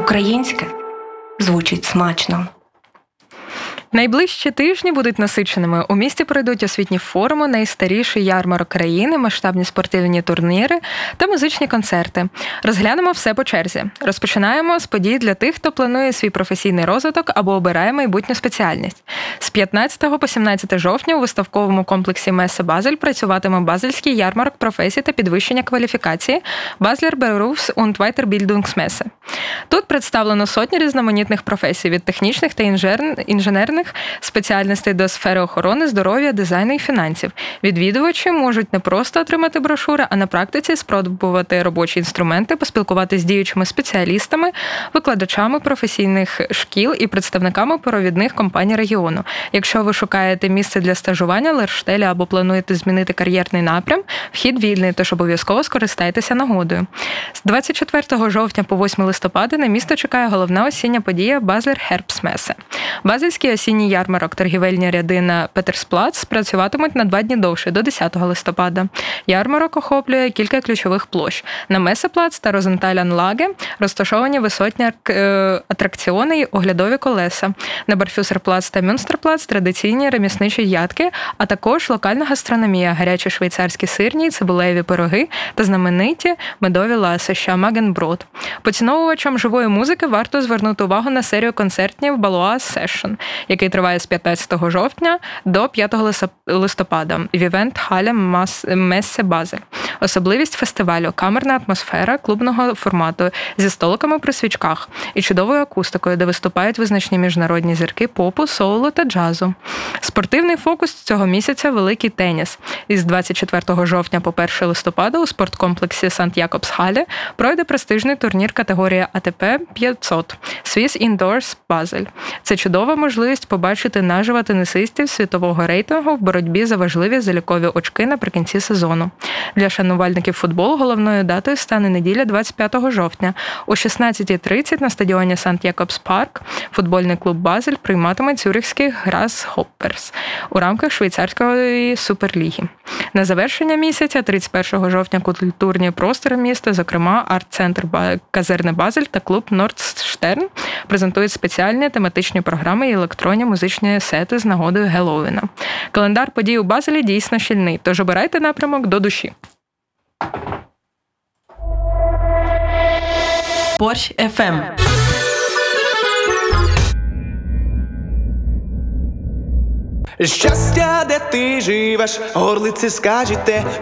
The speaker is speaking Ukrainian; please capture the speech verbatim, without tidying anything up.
Українське звучить смачно. Найближчі тижні будуть насиченими. У місті пройдуть освітні форуми, найстаріший ярмарок країни, масштабні спортивні турніри та музичні концерти. Розглянемо все по черзі. Розпочинаємо з подій для тих, хто планує свій професійний розвиток або обирає майбутню спеціальність. З п'ятнадцятого по сімнадцяте жовтня у виставковому комплексі Месе Базель працюватиме Базельський ярмарок професій та підвищення кваліфікації Basler Berufs- und Weiterbildungsmesse. Тут представлено сотні різноманітних професій від технічних та інженерних спеціальностей до сфери охорони, здоров'я, дизайну і фінансів. Відвідувачі можуть не просто отримати брошури, а на практиці спробувати робочі інструменти, поспілкуватися з діючими спеціалістами, викладачами професійних шкіл і представниками провідних компаній регіону. Якщо ви шукаєте місце для стажування, Лерштелі або плануєте змінити кар'єрний напрям, вхід вільний, тож обов'язково скористайтеся нагодою. З двадцять четвертого жовтня по восьме листопада на місто чекає головна осіння подія Basler Herbstmesse. Базельський осінній ярмарок, торгівельні ряди на Петерсплац працюватимуть на два дні довше, до десятого листопада. Ярмарок охоплює кілька ключових площ. На Месеплац та Розенталь-Анлаге розташовані висотні атракціони й оглядові колеса. На Барфюсерплац та Мюнстерплац традиційні ремісничі ядки, а також локальна гастрономія, гарячі швейцарські сирні, цибулеві пироги та знамениті медові ласоща Магенброд. Поціновувачам живої музики варто звернути увагу на серію концертів Балуа Session, який триває з п'ятнадцятого жовтня до п'ятого листопада в івент-халі Месе Базель. Особливість фестивалю – камерна атмосфера клубного формату зі столиками при свічках і чудовою акустикою, де виступають визначні міжнародні зірки попу, соулу та джазу. Спортивний фокус цього місяця – великий теніс. Із двадцять четвертого жовтня по перше листопада у спорткомплексі Сант-Якобс-Халі пройде престижний турнір категорії ей ті пі п'ятсот Swiss Indoors Basel. Це чудова можливість побачити наживо тенісистів світового рейтингу в боротьбі за важливі залікові очки наприкінці сезону. Для шанувальників футболу головною датою стане неділя двадцять п'ятого жовтня. О шістнадцятій тридцять на стадіоні Сант-Якобс-Парк футбольний клуб Базель прийматиме цюрихських Грасхопперс у рамках швейцарської суперліги. На завершення місяця, тридцять першого жовтня, культурні простори міста, зокрема арт-центр Казерне Базель та клуб Нордштерн, презентують спеціальні тематичні програми і електронні музичні сети з нагодою Геловіна. Календар подій у Базелі дійсно щільний, тож обирайте напрямок до душі. Борщ еф ем. Щастя, де ти живеш, горлиці скажете,